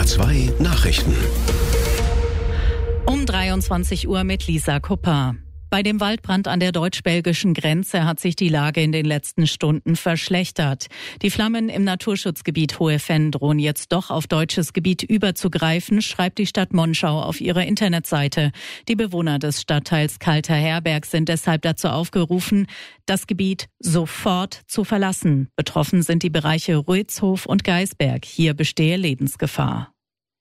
NDR 2 Nachrichten. Um 23 Uhr mit Lisa Kupper. Bei dem Waldbrand an der deutsch-belgischen Grenze hat sich die Lage in den letzten Stunden verschlechtert. Die Flammen im Naturschutzgebiet Hohe Venn drohen jetzt doch auf deutsches Gebiet überzugreifen, schreibt die Stadt Monschau auf ihrer Internetseite. Die Bewohner des Stadtteils Kalter Herberg sind deshalb dazu aufgerufen, das Gebiet sofort zu verlassen. Betroffen sind die Bereiche Rötshof und Geisberg. Hier bestehe Lebensgefahr.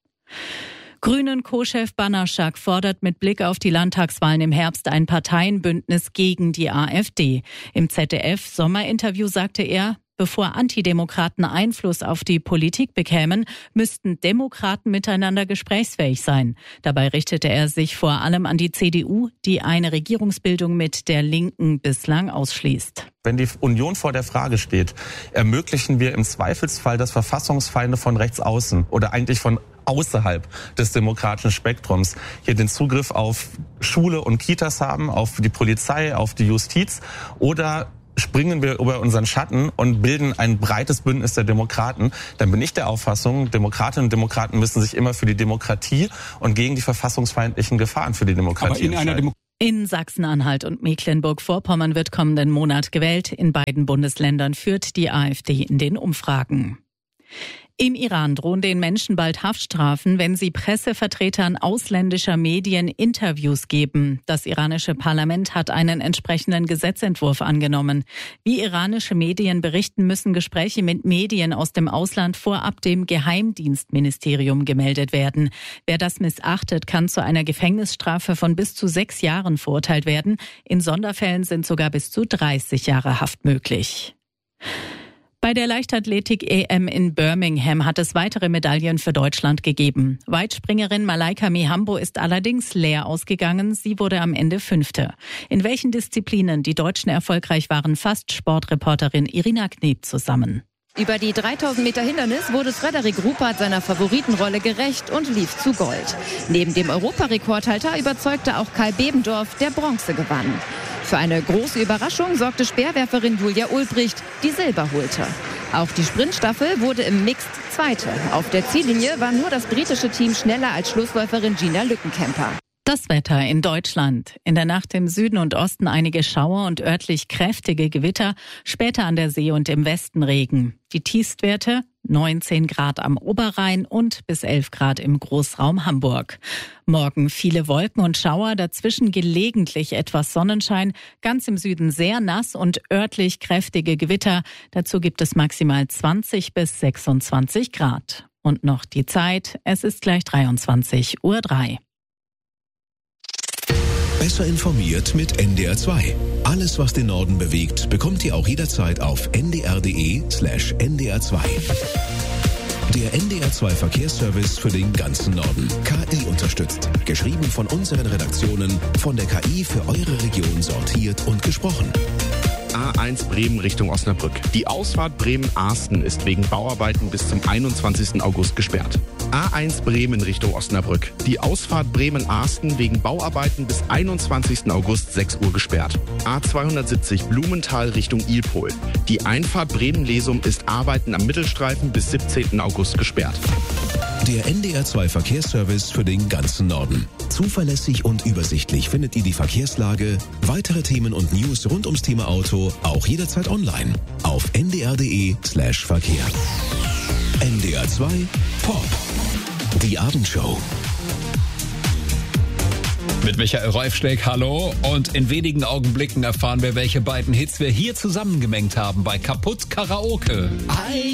Grünen-Co-Chef Banaszak fordert mit Blick auf die Landtagswahlen im Herbst ein Parteienbündnis gegen die AfD. Im ZDF-Sommerinterview sagte er, bevor Antidemokraten Einfluss auf die Politik bekämen, müssten Demokraten miteinander gesprächsfähig sein. Dabei richtete er sich vor allem an die CDU, die eine Regierungsbildung mit der Linken bislang ausschließt. Wenn die Union vor der Frage steht, ermöglichen wir im Zweifelsfall, dass Verfassungsfeinde von rechts außen oder eigentlich von außerhalb des demokratischen Spektrums hier den Zugriff auf Schule und Kitas haben, auf die Polizei, auf die Justiz, oder springen wir über unseren Schatten und bilden ein breites Bündnis der Demokraten, dann bin ich der Auffassung, Demokratinnen und Demokraten müssen sich immer für die Demokratie und gegen die verfassungsfeindlichen Gefahren für die Demokratie entscheiden. In Sachsen-Anhalt und Mecklenburg-Vorpommern wird kommenden Monat gewählt. In beiden Bundesländern führt die AfD in den Umfragen. Im Iran drohen den Menschen bald Haftstrafen, wenn sie Pressevertretern ausländischer Medien Interviews geben. Das iranische Parlament hat einen entsprechenden Gesetzentwurf angenommen. Wie iranische Medien berichten, müssen Gespräche mit Medien aus dem Ausland vorab dem Geheimdienstministerium gemeldet werden. Wer das missachtet, kann zu einer Gefängnisstrafe von bis zu 6 Jahren verurteilt werden. In Sonderfällen sind sogar bis zu 30 Jahre Haft möglich. Bei der Leichtathletik-EM in Birmingham hat es weitere Medaillen für Deutschland gegeben. Weitspringerin Malaika Mihambo ist allerdings leer ausgegangen. Sie wurde am Ende 5. In welchen Disziplinen die Deutschen erfolgreich waren, fasst Sportreporterin Irina Kneb zusammen. Über die 3000 Meter Hindernis wurde Frederik Ruppert seiner Favoritenrolle gerecht und lief zu Gold. Neben dem Europarekordhalter überzeugte auch Kai Bebendorf, der Bronze gewann. Für eine große Überraschung sorgte Speerwerferin Julia Ulbricht, die Silber holte. Auch die Sprintstaffel wurde im Mixed Zweite. Auf der Ziellinie war nur das britische Team schneller als Schlussläuferin Gina Lückenkämper. Das Wetter in Deutschland. In der Nacht im Süden und Osten einige Schauer und örtlich kräftige Gewitter, später an der See und im Westen Regen. Die Tiefstwerte 19 Grad am Oberrhein und bis 11 Grad im Großraum Hamburg. Morgen viele Wolken und Schauer, dazwischen gelegentlich etwas Sonnenschein, ganz im Süden sehr nass und örtlich kräftige Gewitter. Dazu gibt es maximal 20 bis 26 Grad. Und noch die Zeit, es ist gleich 23:03 Uhr. Besser informiert mit NDR 2. Alles, was den Norden bewegt, bekommt ihr auch jederzeit auf ndr.de/ndr2. Der NDR 2 Verkehrsservice für den ganzen Norden. KI unterstützt. Geschrieben von unseren Redaktionen, von der KI für eure Region sortiert und gesprochen. A1 Bremen Richtung Osnabrück. Die Ausfahrt Bremen-Arsten ist wegen Bauarbeiten bis zum 21. August gesperrt. A1 Bremen Richtung Osnabrück. Die Ausfahrt Bremen-Arsten wegen Bauarbeiten bis 21. August 6 Uhr gesperrt. A270 Blumenthal Richtung Ilpol. Die Einfahrt Bremen-Lesum ist Arbeiten am Mittelstreifen bis 17. August gesperrt. Der NDR 2 Verkehrsservice für den ganzen Norden. Zuverlässig und übersichtlich findet ihr die Verkehrslage, weitere Themen und News rund ums Thema Auto auch jederzeit online auf ndr.de/Verkehr. NDR 2 Pop. Die Abendshow. Mit Michael Reufschläg, hallo. Und in wenigen Augenblicken erfahren wir, welche beiden Hits wir hier zusammengemengt haben bei Kaputt Karaoke.